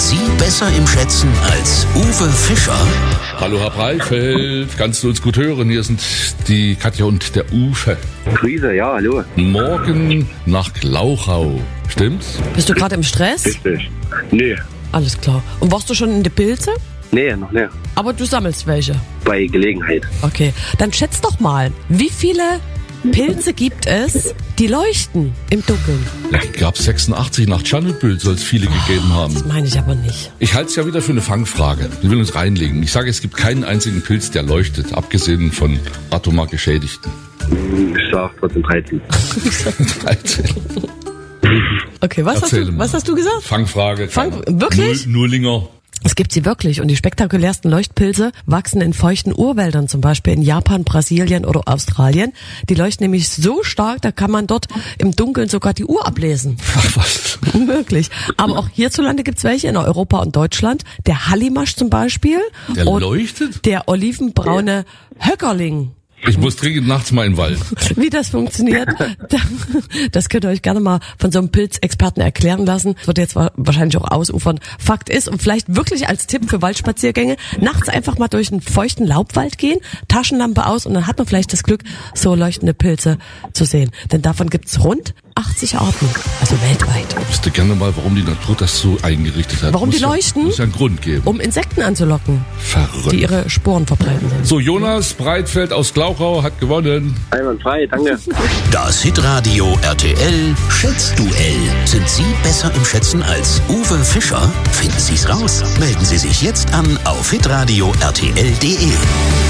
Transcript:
Sie besser im Schätzen als Uwe Fischer? Hallo Herr Breitfeld, kannst du uns gut hören? Hier sind die Katja und der Uwe. Grüße, ja, hallo. Morgen nach Glauchau, stimmt's? Bist du gerade im Stress? Richtig. Nee. Alles klar. Und warst du schon in die Pilze? Nee, noch nicht. Aber du sammelst welche. Bei Gelegenheit. Okay, dann schätz doch mal, wie viele Pilze gibt es, die leuchten im Dunkeln? Ja, gab 86 nach Tschernobyl, soll es viele gegeben haben. Das meine ich aber nicht. Ich halte es ja wieder für eine Fangfrage. Wir will uns reinlegen. Ich sage, es gibt keinen einzigen Pilz, der leuchtet, abgesehen von atomar Geschädigten. Ich sag trotzdem 13. 13. Okay, was hast du gesagt? Fangfrage. Wirklich? Nullinger. Es gibt sie wirklich und die spektakulärsten Leuchtpilze wachsen in feuchten Urwäldern, zum Beispiel in Japan, Brasilien oder Australien. Die leuchten nämlich so stark, da kann man dort im Dunkeln sogar die Uhr ablesen. Ach was. Möglich. Aber auch hierzulande gibt's welche in Europa und Deutschland. Der Hallimasch zum Beispiel. Der und leuchtet? Der olivenbraune Höckerling. Ich muss dringend nachts mal in den Wald. Wie das funktioniert, das könnt ihr euch gerne mal von so einem Pilzexperten erklären lassen. Das wird jetzt wahrscheinlich auch ausufern. Fakt ist, und vielleicht wirklich als Tipp für Waldspaziergänge, nachts einfach mal durch einen feuchten Laubwald gehen, Taschenlampe aus und dann hat man vielleicht das Glück, so leuchtende Pilze zu sehen. Denn davon gibt's rund 80 Arten, also weltweit. Ich wüsste gerne mal, warum die Natur das so eingerichtet hat. Warum die leuchten? Muss ja einen Grund geben. Um Insekten anzulocken, Verrückt. die ihre Sporen verbreiten. So, Jonas Breitfeld aus Glauchau hat gewonnen. Einwandfrei, danke. Das Hitradio RTL Schätzduell. Sind Sie besser im Schätzen als Uwe Fischer? Finden Sie's raus. Melden Sie sich jetzt an auf hitradio RTL.de.